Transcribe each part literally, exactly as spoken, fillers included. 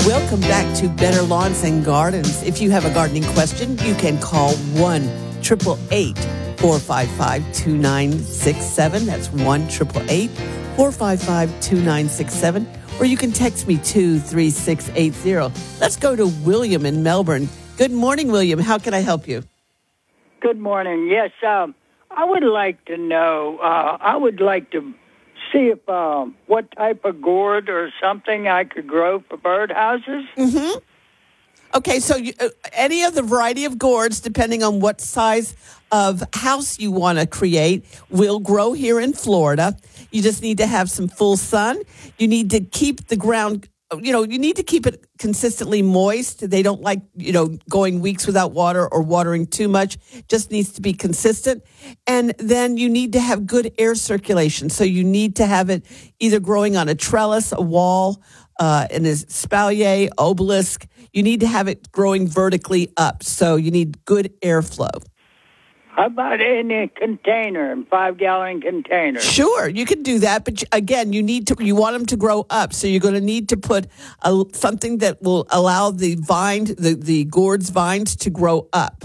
Welcome back to Better Lawns and Gardens. If you have a gardening question, you can call one eight eight eight, four five five, two nine six seven. That's one eight eight eight, four five five, two nine six seven. Or you can text me to three six eight zero. Let's go to William in Melbourne. Good morning, William. How can I help you? Good morning. Yes, um, I would like to know, uh, I would like to see if um, what type of gourd or something I could grow for birdhouses. Mm-hmm. Okay, so you, uh, any of the variety of gourds, depending on what size of house you want to create, will grow here in Florida. You just need to have some full sun. You need to keep the ground, you know, you need to keep it consistently moist. They don't like, you know, going weeks without water or watering too much. Just needs to be consistent. And then you need to have good air circulation. So you need to have it either growing on a trellis, a wall, uh, in a espalier, obelisk. You need to have it growing vertically up. So you need good airflow. How about in a container, in five-gallon container? Sure, you can do that, but again, you need to you want them to grow up, so you're going to need to put a, something that will allow the vine, the the gourds vines to grow up.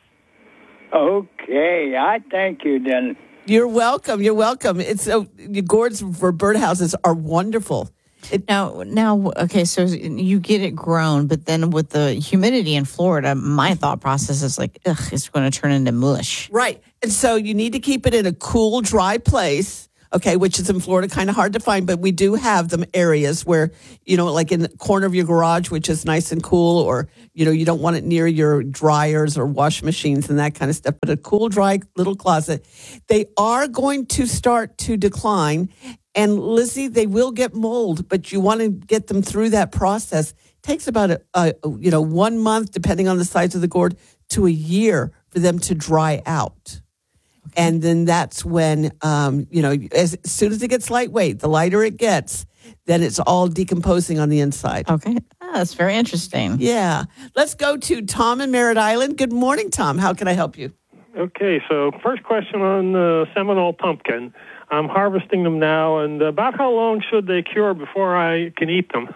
Okay, I thank you then. You're welcome. You're welcome. It's uh, the gourds for birdhouses are wonderful. It, now, now, okay, so you get it grown, but then with the humidity in Florida, my thought process is like, ugh, it's going to turn into mush. Right. And so you need to keep it in a cool, dry place, okay, which is in Florida kind of hard to find, but we do have them areas where, you know, like in the corner of your garage, which is nice and cool, or, you know, you don't want it near your dryers or wash machines and that kind of stuff, but a cool, dry little closet. They are going to start to decline. And Lizzie, they will get mold, but you want to get them through that process. It takes about a, a you know one month, depending on the size of the gourd, to a year for them to dry out. Okay. And then that's when um, you know as, as soon as it gets lightweight, the lighter it gets, then it's all decomposing on the inside. Okay, oh, that's very interesting. Yeah, let's go to Tom in Merritt Island. Good morning, Tom. How can I help you? Okay, so first question on the Seminole pumpkin. I'm harvesting them now, and about how long should they cure before I can eat them?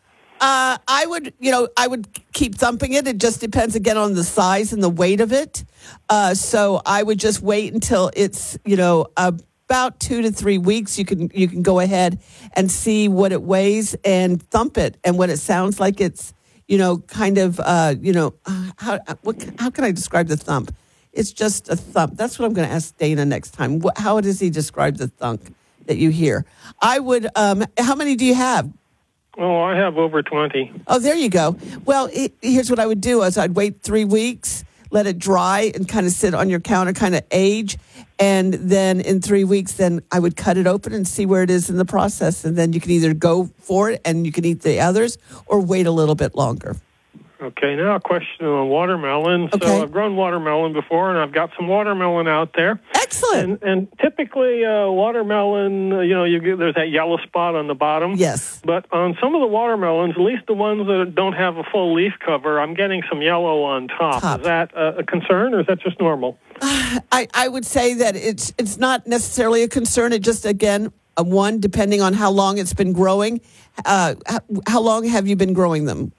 uh, I would, you know, I would keep thumping it. It just depends, again, on the size and the weight of it. Uh, so I would just wait until it's, you know, about two to three weeks. You can you can go ahead and see what it weighs and thump it. And when it sounds like it's, you know, kind of, uh, you know, how what, how can I describe the thump? It's just a thump. That's what I'm going to ask Dana next time. How does he describe the thunk that you hear? I would, um, how many do you have? Oh, I have over twenty. Oh, there you go. Well, it, here's what I would do is I'd wait three weeks, let it dry and kind of sit on your counter, kind of age. And then in three weeks, then I would cut it open and see where it is in the process. And then you can either go for it and you can eat the others or wait a little bit longer. Okay, now a question on watermelon. Okay. So I've grown watermelon before, and I've got some watermelon out there. Excellent. And, and typically, uh, watermelon, uh, you know, you get, there's that yellow spot on the bottom. Yes. But on some of the watermelons, at least the ones that don't have a full leaf cover, I'm getting some yellow on top. Top. Is that a, a concern, or is that just normal? I, I would say that it's it's not necessarily a concern. It just, again, a one, depending on how long it's been growing. Uh, how, how long have you been growing them?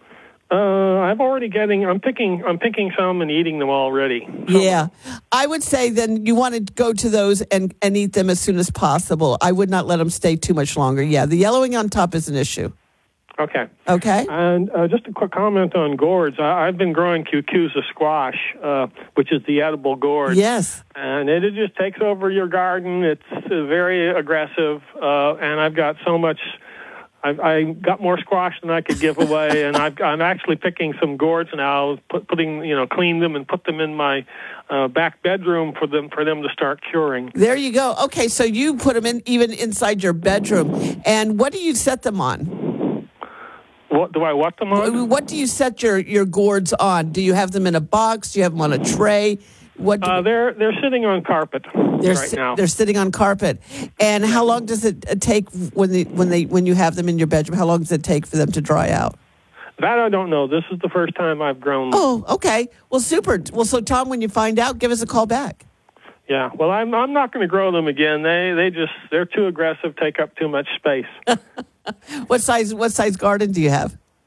Uh, I'm already getting. I'm picking. I'm picking some and eating them already. Yeah, I would say then you want to go to those and, and eat them as soon as possible. I would not let them stay too much longer. Yeah, the yellowing on top is an issue. Okay. Okay. And uh, just a quick comment on gourds. I, I've been growing cucuzza squash, uh, which is the edible gourd. Yes. And it, it just takes over your garden. It's uh, very aggressive, uh, and I've got so much. I've, I got more squash than I could give away, and I've, I'm actually picking some gourds now, put, putting you know, clean them and put them in my uh, back bedroom for them for them to start curing. There you go. Okay, so you put them in even inside your bedroom, and what do you set them on? What do I what them on? What do you set your, your gourds on? Do you have them in a box? Do you have them on a tray? What do, uh, they're they're sitting on carpet they're right si- now. They're sitting on carpet. And how long does it take when they when they when you have them in your bedroom? How long does it take for them to dry out? That I don't know. This is the first time I've grown them. Oh, okay. Well, super. Well, so Tom, when you find out, give us a call back. Yeah. Well, I'm I'm not going to grow them again. They they just they're too aggressive, take up too much space. What size what size garden do you have?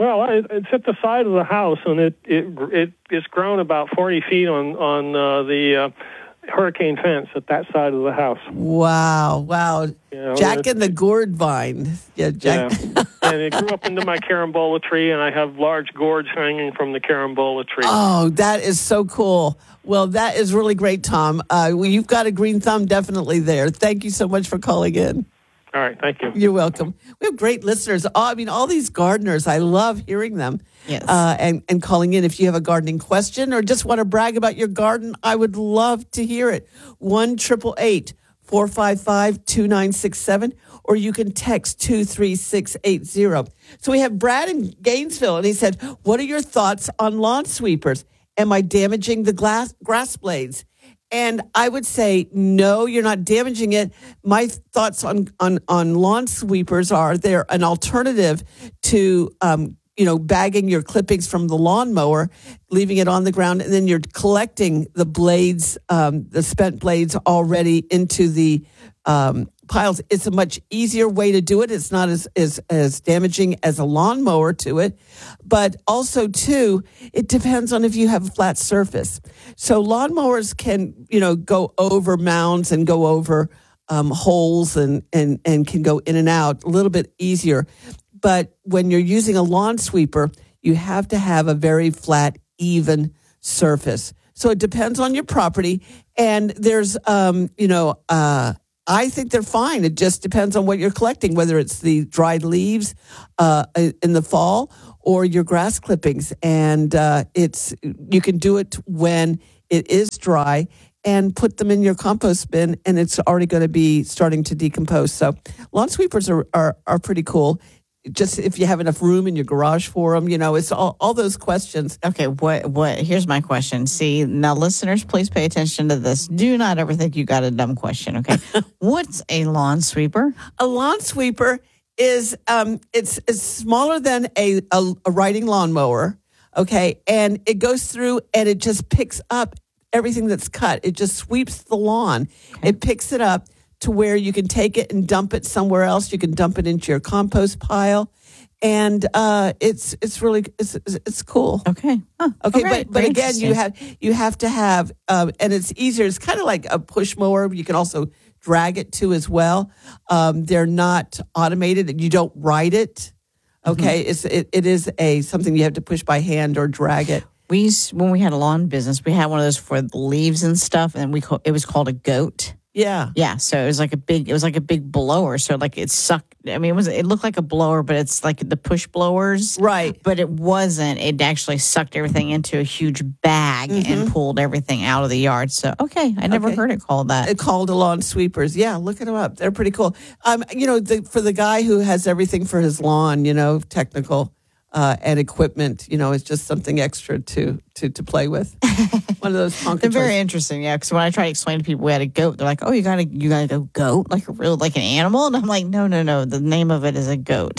Well, it, it's at the side of the house, and it it it it's grown about forty feet on on uh, the uh, hurricane fence at that side of the house. Wow, wow. You know, Jack and the gourd vine. Yeah, Jack. Yeah. And it grew up into my carambola tree, and I have large gourds hanging from the carambola tree. Oh, that is so cool. Well, that is really great, Tom. Uh, well, you've got a green thumb definitely there. Thank you so much for calling in. All right, thank you. You're welcome. We have great listeners. Oh, I mean, all these gardeners, I love hearing them. Yes. Uh, and, and calling in if you have a gardening question or just want to brag about your garden, I would love to hear it. one eight eight eight, four five five, two nine six seven, or you can text two three six eight zero. So we have Brad in Gainesville, and he said, what are your thoughts on lawn sweepers? Am I damaging the glass, grass blades? And I would say, no, you're not damaging it. My thoughts on, on, on lawn sweepers are they're an alternative to, um, you know, bagging your clippings from the lawnmower, leaving it on the ground, and then you're collecting the blades, um, the spent blades already into the um, piles. It's a much easier way to do it. It's not as, as, as damaging as a lawnmower to it. But also, too, it depends on if you have a flat surface. So lawnmowers can, you know, go over mounds and go over um, holes and, and, and can go in and out a little bit easier. But when you're using a lawn sweeper, you have to have a very flat, even surface. So it depends on your property. And there's, um, you know, uh, I think they're fine. It just depends on what you're collecting, whether it's the dried leaves uh, in the fall or your grass clippings. And uh, it's you can do it when it is dry and put them in your compost bin, and it's already going to be starting to decompose. So lawn sweepers are, are, are pretty cool. Just if you have enough room in your garage for them, you know, it's all, all those questions. Okay, what what? Here's my question. See, now, listeners, please pay attention to this. Do not ever think you got a dumb question. Okay, what's a lawn sweeper? A lawn sweeper is um, it's it's smaller than a, a a riding lawnmower. Okay, and it goes through and it just picks up everything that's cut. It just sweeps the lawn. Okay. It picks it up to where you can take it and dump it somewhere else. You can dump it into your compost pile, and uh, it's it's really it's it's cool. Okay, huh. okay, right. but but Very again, you have you have to have, um, and it's easier. It's kind of like a push mower. You can also drag it too as well. Um, they're not automated. You don't ride it. Okay, mm-hmm. it's it, it is a something you have to push by hand or drag it. We when we had a lawn business, we had one of those for the leaves and stuff, and we call, it was called a goat. Yeah, yeah. So it was like a big, it was like a big blower. So like it sucked. I mean, it was it looked like a blower, but it's like the push blowers, right? But it wasn't. It actually sucked everything into a huge bag mm-hmm. and pulled everything out of the yard. So okay, I never okay. heard it called that. It called a lawn sweepers. Yeah, look them up. They're pretty cool. Um, you know, the, for the guy who has everything for his lawn, you know, technical. Uh, and equipment, you know, it's just something extra to to, to play with. One of those honky. They're very interesting, yeah. Because when I try to explain to people we had a goat, they're like, "Oh, you gotta you gotta go goat like a real like an animal," and I'm like, "No, no, no. The name of it is a goat."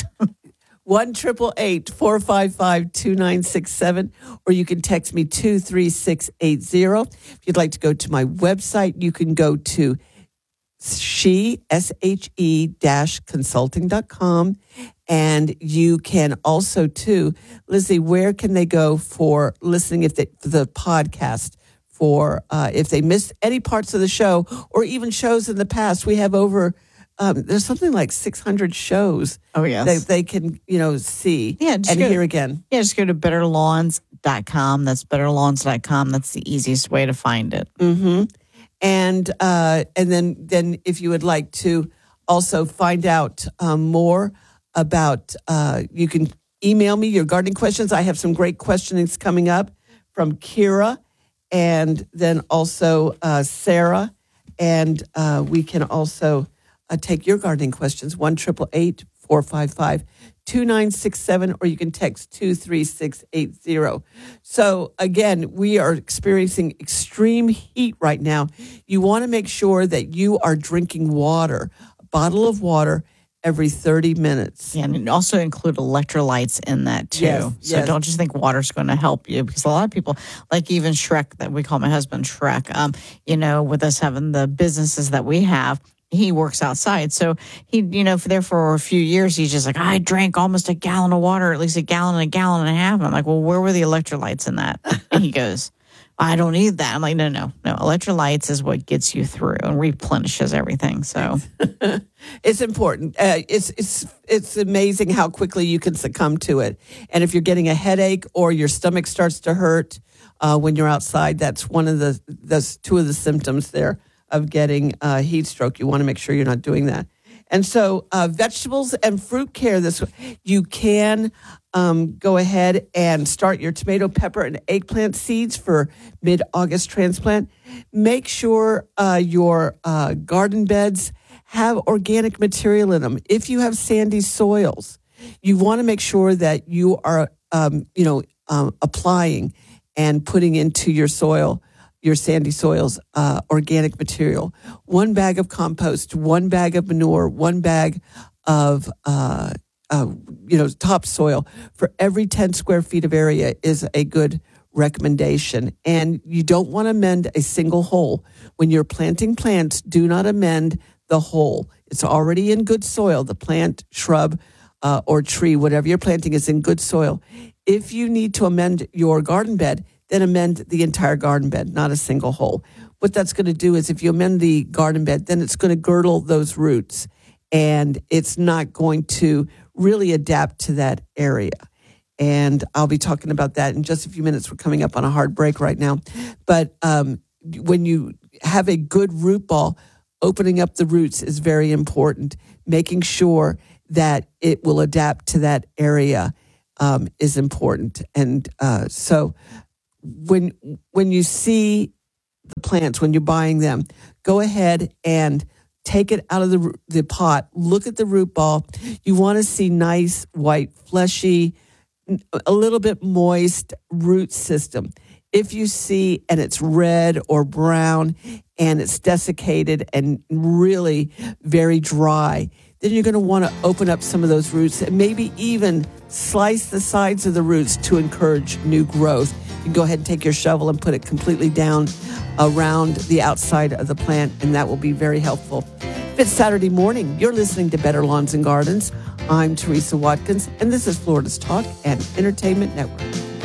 One triple eight four five five two nine six seven, or you can text me two three six eight zero. If you'd like to go to my website, you can go to she s h e dash consulting dot com. And you can also, too, Lizzie, where can they go for listening if they, for the podcast, for uh, if they missed any parts of the show or even shows in the past? We have over, um, there's something like six hundred shows. Oh, yes. That they can, you know, see yeah, and go, hear again. Yeah, just go to better lawns dot com. That's better lawns dot com. That's the easiest way to find it. Mm-hmm. And, uh, and then, then if you would like to also find out um, more about, uh, you can email me your gardening questions. I have some great questionings coming up from Kira and then also uh, Sarah. And uh, we can also uh, take your gardening questions, one eight eight eight, four five five, two nine six seven, or you can text two three six eight zero. So again, we are experiencing extreme heat right now. You want to make sure that you are drinking water, a bottle of water, every thirty minutes. Yeah, and also include electrolytes in that, too. Yes, so yes. don't just think water's going to help you, because a lot of people, like even Shrek, that we call my husband Shrek, um, you know, with us having the businesses that we have, he works outside. So he, you know, for there for a few years, he's just like, I drank almost a gallon of water, at least a gallon and a gallon and a half. I'm like, well, where were the electrolytes in that? And he goes, I don't need that. I'm like, no, no, no. Electrolytes is what gets you through and replenishes everything. So it's important. Uh, it's it's it's amazing how quickly you can succumb to it. And if you're getting a headache or your stomach starts to hurt uh, when you're outside, that's one of the that's two of the symptoms there of getting uh, heat stroke. You want to make sure you're not doing that. And so uh, vegetables and fruit care, this you can um, go ahead and start your tomato, pepper, and eggplant seeds for mid-August transplant. Make sure uh, your uh, garden beds have organic material in them. If you have sandy soils, you want to make sure that you are, um, you know, um, applying and putting into your soil your sandy soils, uh, organic material. One bag of compost, one bag of manure, one bag of, uh, uh, you know, topsoil for every ten square feet of area is a good recommendation. And you don't want to amend a single hole. When you're planting plants, do not amend the hole. It's already in good soil. The plant, shrub, uh, or tree, whatever you're planting is in good soil. If you need to amend your garden bed, then amend the entire garden bed, not a single hole. What that's going to do is if you amend the garden bed, then it's going to girdle those roots, and it's not going to really adapt to that area. And I'll be talking about that in just a few minutes. We're coming up on a hard break right now. But um, when you have a good root ball, opening up the roots is very important. Making sure that it will adapt to that area um, is important. And uh, so... When when you see the plants, when you're buying them, go ahead and take it out of the the pot. Look at the root ball. You want to see nice, white, fleshy, a little bit moist root system. If you see and it's red or brown and it's desiccated and really very dry, then you're going to want to open up some of those roots and maybe even slice the sides of the roots to encourage new growth. You can go ahead and take your shovel and put it completely down around the outside of the plant, and that will be very helpful. If it's Saturday morning, you're listening to Better Lawns and Gardens. I'm Teresa Watkins, and this is Florida's Talk and Entertainment Network.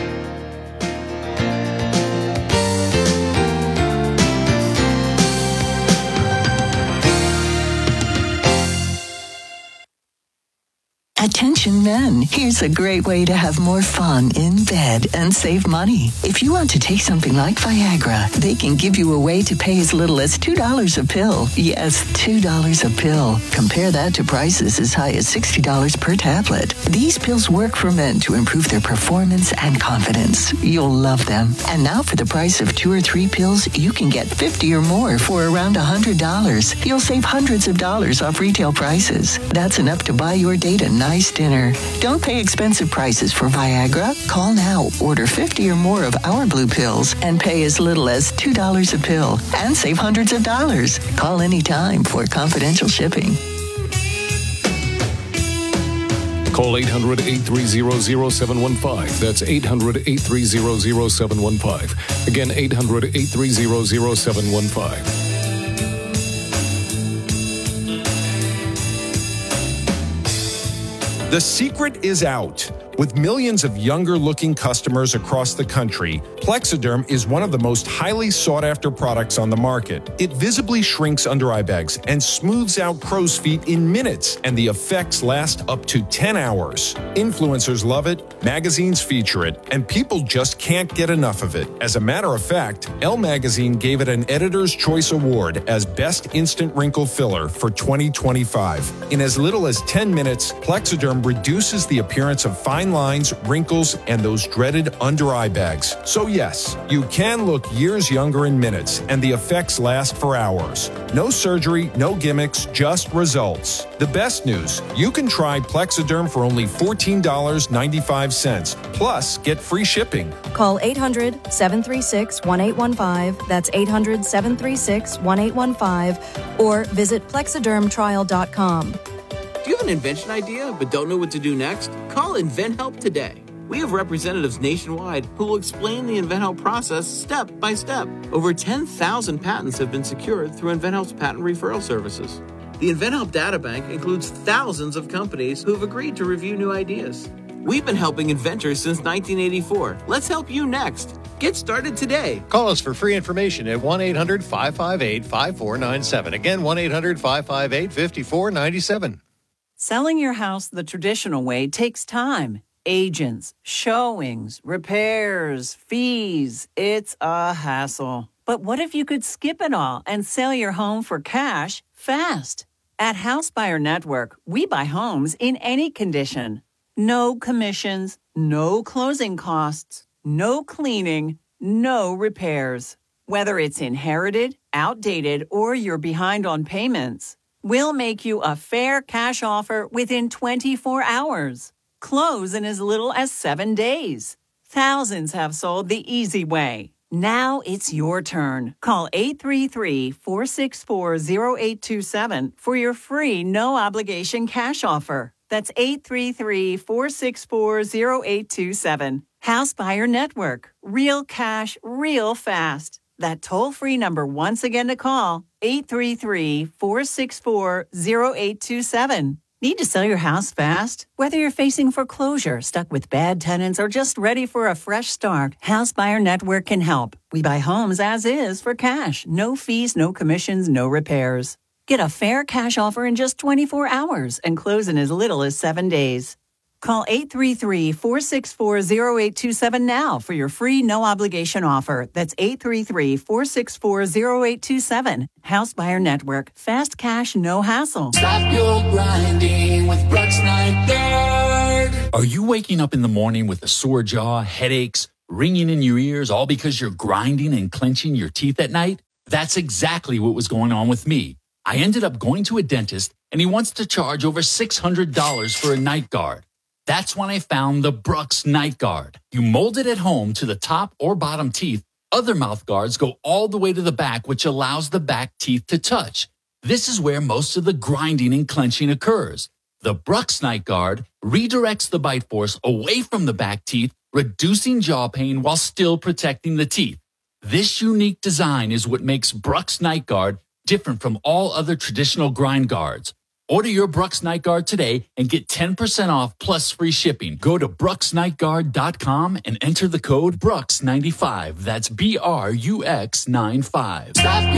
Attention men, here's a great way to have more fun in bed and save money. If you want to take something like Viagra, they can give you a way to pay as little as two dollars a pill. Yes, two dollars a pill. Compare that to prices as high as sixty dollars per tablet. These pills work for men to improve their performance and confidence. You'll love them. And now for the price of two or three pills, you can get fifty or more for around one hundred dollars. You'll save hundreds of dollars off retail prices. That's enough to buy your date a nice dinner. Don't pay expensive prices for Viagra. Call now, order fifty or more of our blue pills, and pay as little as two dollars a pill and save hundreds of dollars. Call anytime for confidential shipping. Call eight hundred, eight three zero, zero seven one five. That's eight hundred, eight three zero, zero seven one five. Again, eight hundred, eight three zero, zero seven one five. The secret is out. With millions of younger-looking customers across the country, Plexaderm is one of the most highly sought-after products on the market. It visibly shrinks under-eye bags and smooths out crow's feet in minutes, and the effects last up to ten hours. Influencers love it, magazines feature it, and people just can't get enough of it. As a matter of fact, Elle Magazine gave it an Editor's Choice Award as Best Instant Wrinkle Filler for twenty twenty-five. In as little as ten minutes, Plexaderm reduces the appearance of fine lines, wrinkles, and those dreaded under-eye bags. So yes, you can look years younger in minutes, and the effects last for hours. No surgery, no gimmicks, just results. The best news, you can try Plexaderm for only fourteen dollars and ninety-five cents, plus get free shipping. Call eight hundred, seven three six, one eight one five, that's eight hundred, seven three six, one eight one five, or visit plexaderm trial dot com. Do you have an invention idea but don't know what to do next? Call InventHelp today. We have representatives nationwide who will explain the InventHelp process step by step. Over ten thousand patents have been secured through InventHelp's patent referral services. The InventHelp Data Bank includes thousands of companies who've agreed to review new ideas. We've been helping inventors since nineteen eighty-four. Let's help you next. Get started today. Call us for free information at one eight hundred five five eight five four nine seven. Again, one eight hundred five five eight five four nine seven. Selling your house the traditional way takes time. Agents, showings, repairs, fees. It's a hassle. But what if you could skip it all and sell your home for cash fast? At House Buyer Network, we buy homes in any condition. No commissions, no closing costs, no cleaning, no repairs. Whether it's inherited, outdated, or you're behind on payments, we'll make you a fair cash offer within twenty-four hours. Close in as little as seven days. Thousands have sold the easy way. Now it's your turn. Call eight three three, four six four, zero eight two seven for your free no-obligation cash offer. That's eight three three, four six four, zero eight two seven. House Buyer Network. Real cash, real fast. That toll-free number once again to call, eight three three, four six four, zero eight two seven. Need to sell your house fast? Whether you're facing foreclosure, stuck with bad tenants, or just ready for a fresh start, House Buyer Network can help. We buy homes as is for cash. No fees, no commissions, no repairs. Get a fair cash offer in just twenty-four hours and close in as little as seven days. Call eight three three, four six four, zero eight two seven now for your free no-obligation offer. That's eight three three, four six four, zero eight two seven. House Buyer Network. Fast cash, no hassle. Stop your grinding with Brooks Night Guard. Are you waking up in the morning with a sore jaw, headaches, ringing in your ears, all because you're grinding and clenching your teeth at night? That's exactly what was going on with me. I ended up going to a dentist, and he wants to charge over six hundred dollars for a night guard. That's when I found the Brooks Night Guard. You mold it at home to the top or bottom teeth. Other mouth guards go all the way to the back, which allows the back teeth to touch. This is where most of the grinding and clenching occurs. The Brooks Night Guard redirects the bite force away from the back teeth, reducing jaw pain while still protecting the teeth. This unique design is what makes Brooks Night Guard different from all other traditional grind guards. Order your Brooks Night Guard today and get ten percent off plus free shipping. Go to brooks night guard dot com and enter the code Brooks ninety-five. That's B R U X ninety-five. Stop